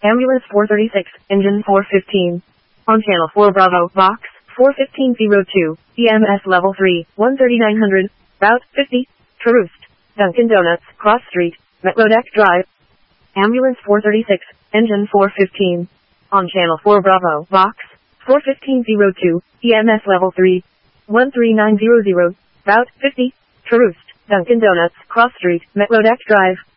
Ambulance 436, engine 415. On channel 4 Bravo, box 41502, EMS level 3, 13900, route 50, Troost, Dunkin' Donuts, Cross Street, Metrodeck Drive. Ambulance 436, engine 415. On channel 4 Bravo, box 41502, EMS level 3, 13900, route 50, Troost, Dunkin' Donuts, Cross Street, Metrodeck Drive.